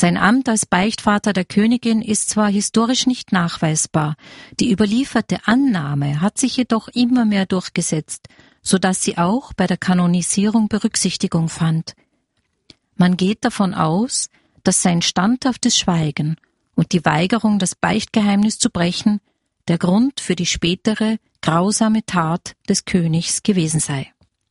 Sein Amt als Beichtvater der Königin ist zwar historisch nicht nachweisbar, die überlieferte Annahme hat sich jedoch immer mehr durchgesetzt, so dass sie auch bei der Kanonisierung Berücksichtigung fand. Man geht davon aus, dass sein standhaftes Schweigen und die Weigerung, das Beichtgeheimnis zu brechen, der Grund für die spätere, grausame Tat des Königs gewesen sei.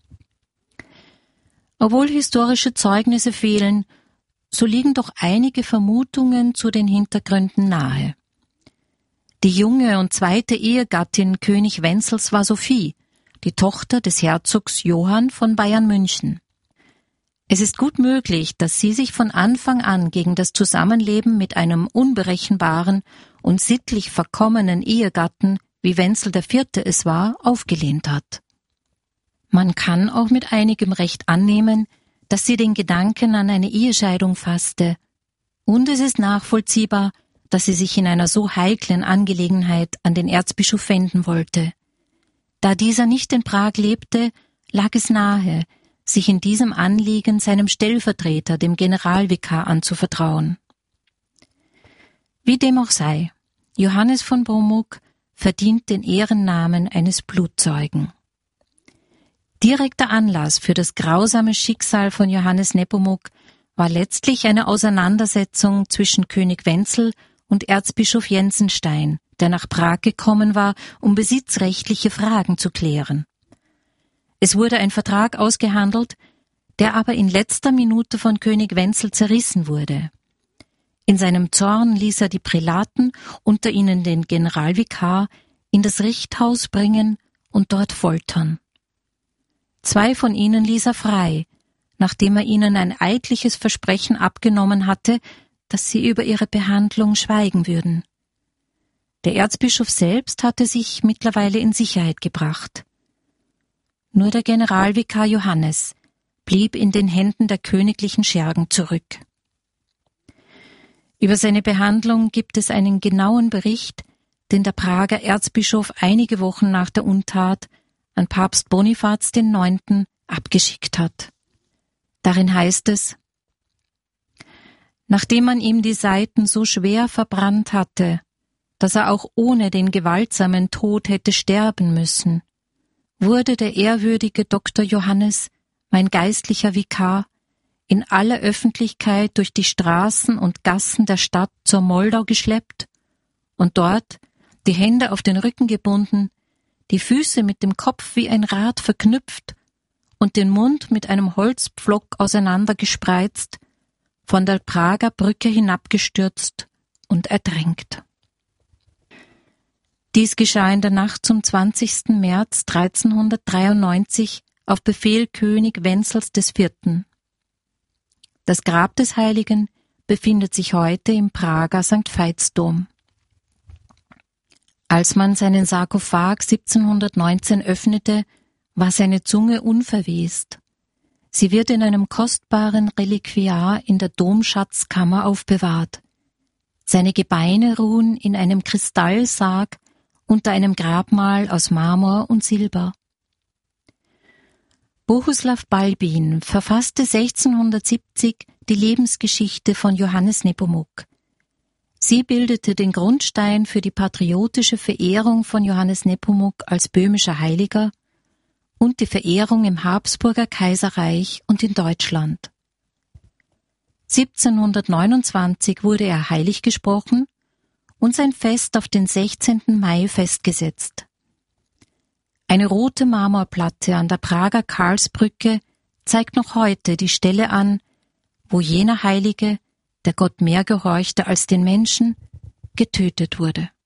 Obwohl historische Zeugnisse fehlen, so liegen doch einige Vermutungen zu den Hintergründen nahe. Die junge und zweite Ehegattin König Wenzels war Sophie, die Tochter des Herzogs Johann von Bayern-München. Es ist gut möglich, dass sie sich von Anfang an gegen das Zusammenleben mit einem unberechenbaren und sittlich verkommenen Ehegatten, wie Wenzel IV. Es war, aufgelehnt hat. Man kann auch mit einigem Recht annehmen, dass sie den Gedanken an eine Ehescheidung fasste, und es ist nachvollziehbar, dass sie sich in einer so heiklen Angelegenheit an den Erzbischof wenden wollte. Da dieser nicht in Prag lebte, lag es nahe, sich in diesem Anliegen seinem Stellvertreter, dem Generalvikar, anzuvertrauen. Wie dem auch sei, Johannes von Bomhuk verdient den Ehrennamen eines Blutzeugen. Direkter Anlass für das grausame Schicksal von Johannes Nepomuk war letztlich eine Auseinandersetzung zwischen König Wenzel und Erzbischof Jensenstein, der nach Prag gekommen war, um besitzrechtliche Fragen zu klären. Es wurde ein Vertrag ausgehandelt, der aber in letzter Minute von König Wenzel zerrissen wurde. In seinem Zorn ließ er die Prälaten, unter ihnen den Generalvikar, in das Richthaus bringen und dort foltern. 2 von ihnen ließ er frei, nachdem er ihnen ein eidliches Versprechen abgenommen hatte, dass sie über ihre Behandlung schweigen würden. Der Erzbischof selbst hatte sich mittlerweile in Sicherheit gebracht. Nur der Generalvikar Johannes blieb in den Händen der königlichen Schergen zurück. Über seine Behandlung gibt es einen genauen Bericht, den der Prager Erzbischof einige Wochen nach der Untat an Papst Bonifaz IX. Abgeschickt hat. Darin heißt es: Nachdem man ihm die Seiten so schwer verbrannt hatte, dass er auch ohne den gewaltsamen Tod hätte sterben müssen, wurde der ehrwürdige Dr. Johannes, mein geistlicher Vikar, in aller Öffentlichkeit durch die Straßen und Gassen der Stadt zur Moldau geschleppt und dort, die Hände auf den Rücken gebunden, die Füße mit dem Kopf wie ein Rad verknüpft und den Mund mit einem Holzpflock auseinandergespreizt, von der Prager Brücke hinabgestürzt und ertränkt. Dies geschah in der Nacht zum 20. März 1393 auf Befehl König Wenzels IV. Das Grab des Heiligen befindet sich heute im Prager St. Veitsdom. Als man seinen Sarkophag 1719 öffnete, war seine Zunge unverwest. Sie wird in einem kostbaren Reliquiar in der Domschatzkammer aufbewahrt. Seine Gebeine ruhen in einem Kristallsarg unter einem Grabmal aus Marmor und Silber. Bohuslav Balbin verfasste 1670 die Lebensgeschichte von Johannes Nepomuk. Sie bildete den Grundstein für die patriotische Verehrung von Johannes Nepomuk als böhmischer Heiliger und die Verehrung im Habsburger Kaiserreich und in Deutschland. 1729 wurde er heilig gesprochen und sein Fest auf den 16. Mai festgesetzt. Eine rote Marmorplatte an der Prager Karlsbrücke zeigt noch heute die Stelle an, wo jener Heilige, der Gott mehr gehorchte als den Menschen, getötet wurde.